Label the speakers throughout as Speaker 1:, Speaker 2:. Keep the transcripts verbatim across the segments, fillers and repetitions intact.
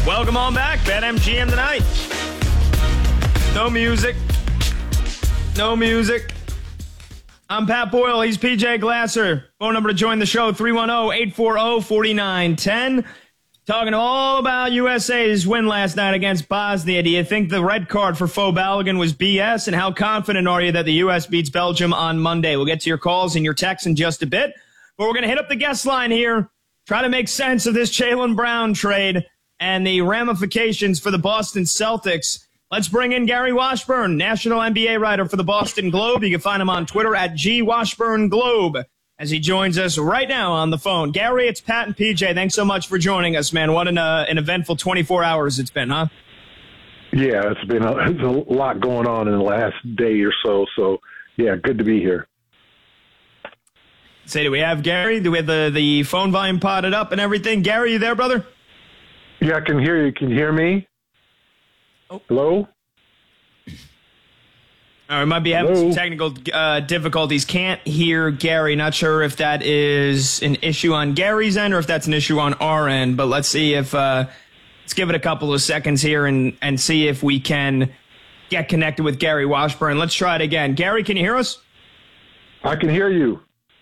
Speaker 1: Welcome on back. BetMGM tonight. No music. No music. I'm Pat Boyle. He's P J Glasser. Phone number to join the show, three one zero, eight four zero, four nine one zero. Talking all about U S A's win last night against Bosnia. Do you think the red card for Fo Balogun was B S? And how confident are you that the U S beats Belgium on Monday? We'll get to your calls and your texts in just a bit. But we're going to hit up the guest line here, try to make sense of this Jaylen Brown trade and the ramifications for the Boston Celtics. Let's bring in Gary Washburn, national N B A writer for the Boston Globe. You can find him on Twitter at G Washburn Globe as he joins us right now on the phone. Gary, it's Pat and P J. Thanks so much for joining us, man. What an, uh, an eventful twenty-four hours it's been, huh?
Speaker 2: Yeah, it's been a, it's a lot going on in the last day or so. So, yeah, good to be here.
Speaker 1: Say, do we have Gary? Do we have the, the phone volume potted up and everything? Gary, you there, brother?
Speaker 2: Yeah, I can hear you. Can you hear me? Oh. Hello?
Speaker 1: All right, might be having
Speaker 2: Hello?
Speaker 1: some technical uh, difficulties. Can't hear Gary. Not sure if that is an issue on Gary's end or if that's an issue on our end. But let's see if uh, let's give it a couple of seconds here and, and see if we can get connected with Gary Washburn. Let's try it again. Gary, can you hear us?
Speaker 2: I can hear you.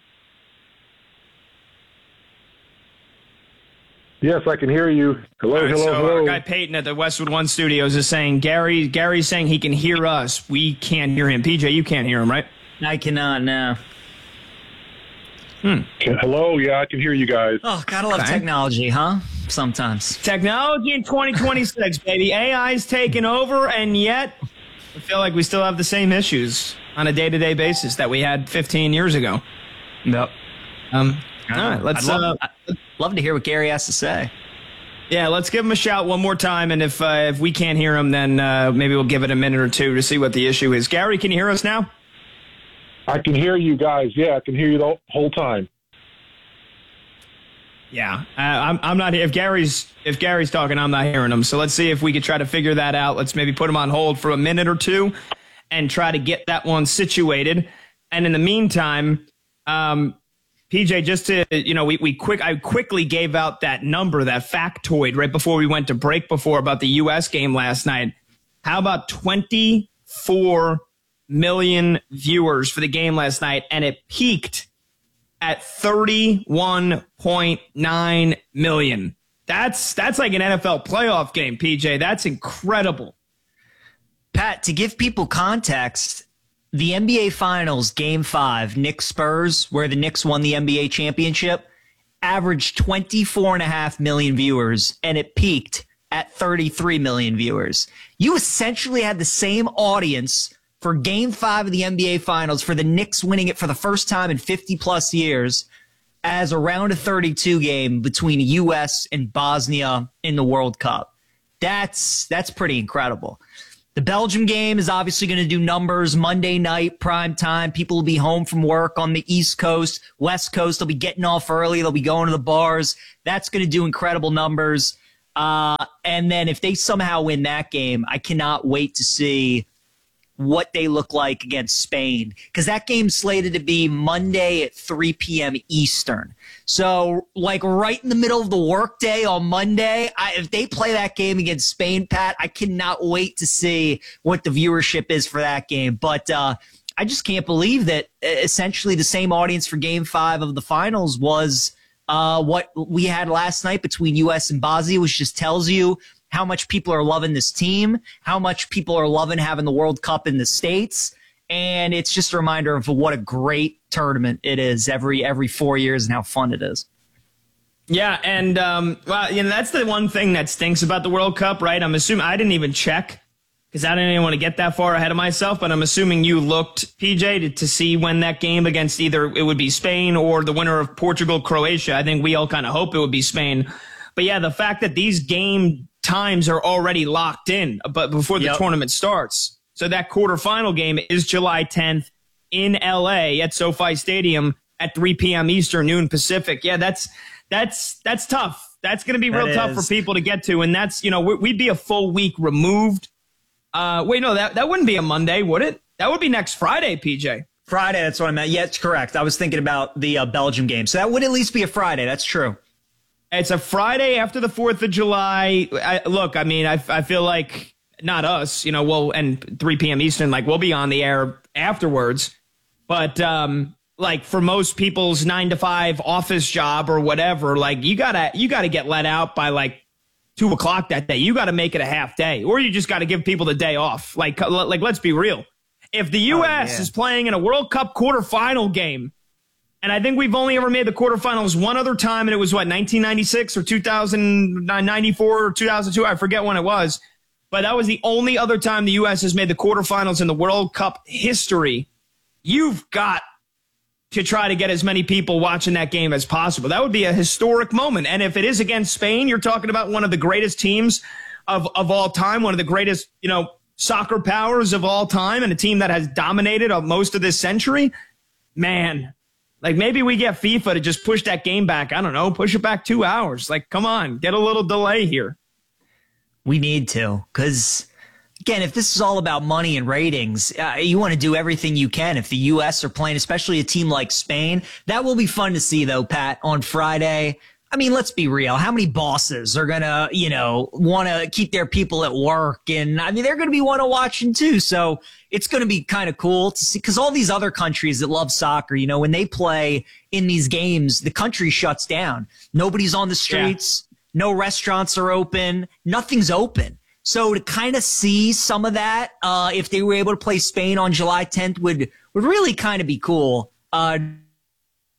Speaker 2: Yes, I can hear you. Hello,
Speaker 1: right,
Speaker 2: hello,
Speaker 1: so
Speaker 2: hello.
Speaker 1: Our guy Peyton at the Westwood One Studios is saying Gary. Gary's saying he can hear us. We can't hear him. P J, you can't hear him, right?
Speaker 3: I cannot now.
Speaker 1: Hmm.
Speaker 2: Hello, yeah, I can hear you guys.
Speaker 3: Oh, gotta love
Speaker 1: Okay.
Speaker 3: technology, huh? Sometimes.
Speaker 1: Technology in twenty twenty-six, baby. A I's taken over, and yet I feel like we still have the same issues on a day-to-day basis that we had fifteen years ago.
Speaker 3: Yep.
Speaker 1: Um. All right, let's.
Speaker 3: I'd love,
Speaker 1: uh,
Speaker 3: I'd love to hear what Gary has to say.
Speaker 1: Yeah, let's give him a shout one more time, and if uh, if we can't hear him, then uh, maybe we'll give it a minute or two to see what the issue is. Gary, can you hear us now?
Speaker 2: I can hear you guys. Yeah, I can hear you the whole time.
Speaker 1: Yeah, uh, I'm. I'm not. If Gary's if Gary's talking, I'm not hearing him. So let's see if we could try to figure that out. Let's maybe put him on hold for a minute or two, and try to get that one situated. And in the meantime, um, P J, just to you know, we we quick. I quickly gave out that number, that factoid, right before we went to break before about the U S game last night. How about twenty-four million viewers for the game last night, and it peaked at thirty-one point nine million. That's that's like an N F L playoff game, P J. That's incredible.
Speaker 3: Pat, to give people context, the N B A Finals Game five, Knicks Spurs, where the Knicks won the N B A championship, averaged twenty-four point five million viewers, and it peaked at thirty-three million viewers. You essentially had the same audience for Game five of the N B A Finals, for the Knicks winning it for the first time in fifty-plus years, as a round of thirty-two game between U S and Bosnia in the World Cup. That's that's pretty incredible. The Belgium game is obviously going to do numbers. Monday night, prime time. People will be home from work on the East Coast, West Coast. They'll be getting off early. They'll be going to the bars. That's going to do incredible numbers. Uh, and then if they somehow win that game, I cannot wait to see what they look like against Spain, because that game's slated to be Monday at three p.m. Eastern. So, like, right in the middle of the workday on Monday, I, if they play that game against Spain, Pat, I cannot wait to see what the viewership is for that game. But uh, I just can't believe that essentially the same audience for Game five of the Finals was uh, what we had last night between U S and Bosnia, which just tells you how much people are loving this team, how much people are loving having the World Cup in the States. And it's just a reminder of what a great tournament it is every every four years and how fun it is.
Speaker 1: Yeah, and um, well, you know, that's the one thing that stinks about the World Cup, right? I'm assuming I didn't even check because I didn't even want to get that far ahead of myself, but I'm assuming you looked, P J, to, to see when that game against either it would be Spain or the winner of Portugal, Croatia. I think we all kind of hope it would be Spain. But yeah, the fact that these game times are already locked in but before the
Speaker 3: Yep.
Speaker 1: tournament starts. So that quarterfinal game is July tenth in L A at SoFi Stadium at three p.m. Eastern, noon Pacific. Yeah, that's that's that's tough. That's going to be real
Speaker 3: That
Speaker 1: tough
Speaker 3: is.
Speaker 1: for people to get to. And that's, you know, we- we'd be a full week removed. Uh, wait, no, that, that wouldn't be a Monday, would it? That would be next Friday, P J.
Speaker 3: Friday, that's what I meant. Yeah, it's correct. I was thinking about the uh, Belgium game. So that would at least be a Friday. That's true.
Speaker 1: It's a Friday after the fourth of July. I, look, I mean, I, I feel like not us, you know, we'll, and three p.m. Eastern, like we'll be on the air afterwards. But um, like for most people's nine to five office job or whatever, like you gotta you gotta get let out by like two o'clock that day. You gotta make it a half day, or you just gotta give people the day off. Like like let's be real. If the U S oh, yeah. is playing in a World Cup quarterfinal game, and I think we've only ever made the quarterfinals one other time, and it was what, nineteen ninety-six or two thousand ninety-four or two thousand two, I forget when it was. But that was the only other time the U S has made the quarterfinals in the World Cup history. You've got to try to get as many people watching that game as possible. That would be a historic moment. And if it is against Spain, you're talking about one of the greatest teams of, of all time, one of the greatest, you know, soccer powers of all time, and a team that has dominated most of this century. Man, like maybe we get FIFA to just push that game back. I don't know, push it back two hours. Like, come on, get a little delay here.
Speaker 3: We need to, because, again, if this is all about money and ratings, uh, you want to do everything you can. If the U S are playing, especially a team like Spain, that will be fun to see, though, Pat, on Friday. I mean, let's be real. How many bosses are going to, you know, want to keep their people at work? And, I mean, they're going to be one to watching, too. So it's going to be kind of cool to see, because all these other countries that love soccer, you know, when they play in these games, the country shuts down. Nobody's on the streets. Yeah. No restaurants are open. Nothing's open. So to kind of see some of that, uh, if they were able to play Spain on July tenth would, would really kind of be cool. Uh,